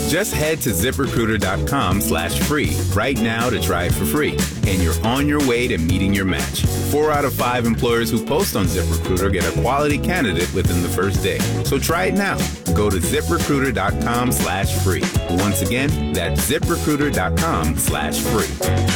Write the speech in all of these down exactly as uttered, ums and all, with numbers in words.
Just head to ZipRecruiter.com slash free right now to try it for free, and you're on your way to meeting your match. Four out of five employers who post on ZipRecruiter get a quality candidate within the first day. So try it now. Go to ZipRecruiter.com slash free. Once again, that's ZipRecruiter.com slash free.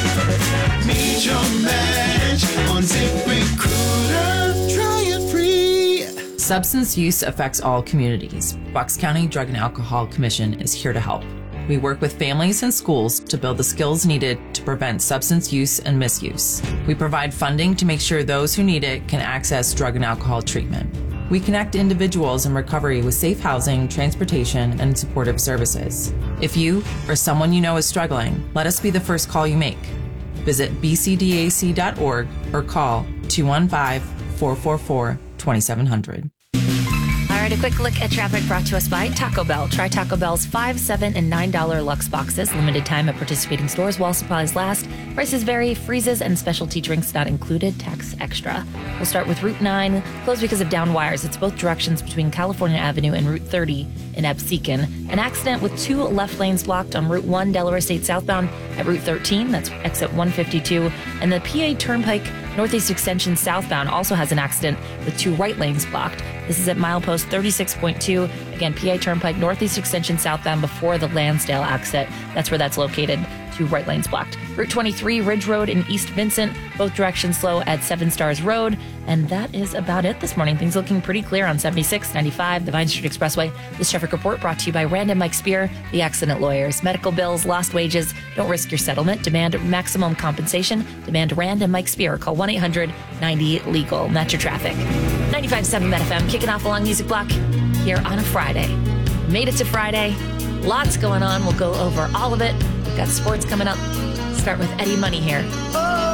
Meet your match on ZipRecruiter. Try it free. Substance use affects all communities. Bucks County Drug and Alcohol Commission is here to help. We work with families and schools to build the skills needed to prevent substance use and misuse. We provide funding to make sure those who need it can access drug and alcohol treatment. We connect individuals in recovery with safe housing, transportation, and supportive services. If you or someone you know is struggling, let us be the first call you make. Visit b c d a c dot org or call two one five, four four four, two seven zero zero. All right, a quick look at traffic brought to us by Taco Bell. Try Taco Bell's five, seven, and nine dollar Lux boxes. Limited time at participating stores while supplies last. Prices vary. Freezes and specialty drinks not included. Tax extra. We'll start with Route nine. Closed because of down wires. It's both directions between California Avenue and Route thirty in Absecon. An accident with two left lanes blocked on Route one, Delaware State southbound at Route thirteen. That's exit one fifty-two. And the P A Turnpike Northeast Extension southbound also has an accident with two right lanes blocked. This is at milepost thirty-six point two. Again, P A Turnpike Northeast Extension southbound before the Lansdale exit. That's where that's located. Two right lanes blocked. Route twenty-three, Ridge Road in East Vincent. Both directions slow at Seven Stars Road. And that is about it this morning. Things looking pretty clear on seventy-six, ninety-five, the Vine Street Expressway. This traffic report brought to you by Rand and Mike Spear, the accident lawyers. Medical bills, lost wages. Don't risk your settlement. Demand maximum compensation. Demand Rand and Mike Spear. Call one eight hundred ninety legal. And that's your traffic. ninety-five point seven Met F M, kicking off a long music block here on a Friday. Made it to Friday. Lots going on. We'll go over all of it. We've got sports coming up. Start with Eddie Money here.